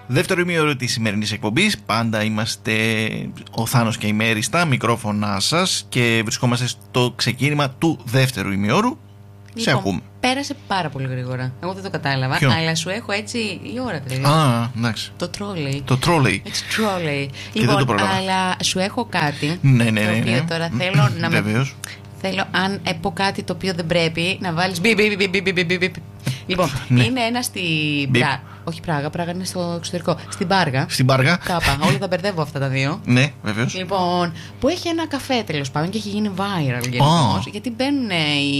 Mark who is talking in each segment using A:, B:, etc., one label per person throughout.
A: Δεύτερο ημίωρο της σημερινής εκπομπής. Πάντα είμαστε ο Θάνος και η Μέρη στα μικρόφωνά σας και βρισκόμαστε στο ξεκίνημα του δεύτερου ημίωρου. Σε ακούμε.
B: Πέρασε πάρα πολύ γρήγορα. Εγώ δεν το κατάλαβα.
A: Ποιο?
B: Αλλά σου έχω έτσι η ώρα δηλαδή.
A: Εντάξει.
B: Το τρόλεϊ.
A: Το τρόλεϊ.
B: It's trolley.
A: Και δεν το πρόλαβα.
B: Αλλά σου έχω κάτι.
A: Ναι.
B: Το οποίο τώρα θέλω να με.
A: Βεβαίως.
B: Θέλω, αν πω κάτι το οποίο δεν πρέπει, να βάλεις μπιπ. Λοιπόν,
A: Ναι.
B: είναι ένα στην Πράγα. Όχι Πράγα είναι στο εξωτερικό. Στην Πάργα.
A: Στην Πάργα.
B: Κάπα. Όλα τα μπερδεύω αυτά τα δύο.
A: Ναι, βεβαίως.
B: Λοιπόν, που έχει ένα καφέ τέλος πάντων και έχει γίνει viral γενικώς. Γιατί μπαίνουν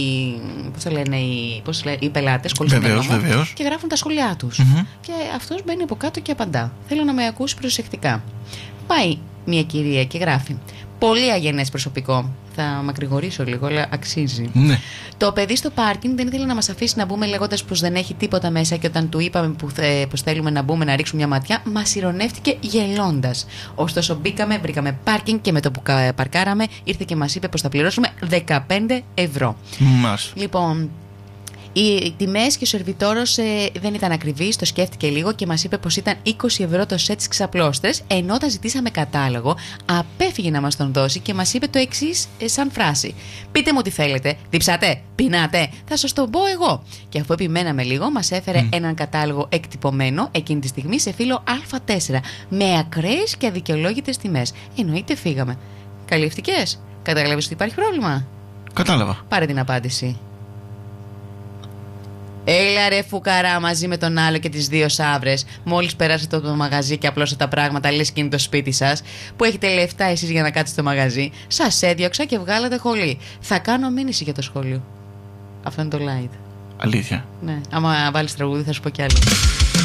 B: οι πελάτες
A: Βεβαίως.
B: και γράφουν τα σχόλιά τους. Και αυτός μπαίνει από κάτω και απαντά. Θέλω να με ακούσει προσεκτικά. Πάει μια κυρία και γράφει: πολύ αγενές προσωπικό. Θα μακρηγορήσω λίγο, αλλά αξίζει.
A: Ναι.
B: Το παιδί στο πάρκινγκ δεν ήθελε να μας αφήσει να μπούμε, λέγοντας πως δεν έχει τίποτα μέσα. Και όταν του είπαμε πως θέλουμε να μπούμε να ρίξουμε μια ματιά, μας ηρωνεύτηκε γελώντας. Ωστόσο, βρήκαμε πάρκινγκ και με το που παρκάραμε, ήρθε και μας είπε πως θα πληρώσουμε 15 ευρώ. Λοιπόν. Οι τιμές και ο σερβιτόρος δεν ήταν ακριβής, το σκέφτηκε λίγο και μας είπε πως ήταν 20 ευρώ το σετ στις ξαπλώστρες, ενώ όταν ζητήσαμε κατάλογο, απέφυγε να μας τον δώσει και μας είπε το εξής σαν φράση: πείτε μου τι θέλετε, διψάτε, πεινάτε, θα σας το πω εγώ. Και αφού επιμέναμε λίγο, μας έφερε έναν κατάλογο εκτυπωμένο εκείνη τη στιγμή σε φύλλο Α4, με ακραίες και αδικαιολόγητες τιμές. Εννοείται φύγαμε. Καλύφθηκες? Κατάλαβες ότι υπάρχει πρόβλημα?
A: Κατάλαβα.
B: Πάρε την απάντηση. Έλα ρε φουκαρά μαζί με τον άλλο και τις δύο σαύρες. Μόλις περάσετε από το μαγαζί και απλώσετε τα πράγματα, λες και είναι το σπίτι σας, που έχετε λεφτά εσείς για να κάτσετε στο μαγαζί, σας έδιωξα και βγάλατε χολή. Θα κάνω μήνυση για το σχόλιο. Αυτό είναι το light.
A: Αλήθεια.
B: Ναι, άμα βάλεις τραγούδι θα σου πω κι άλλο.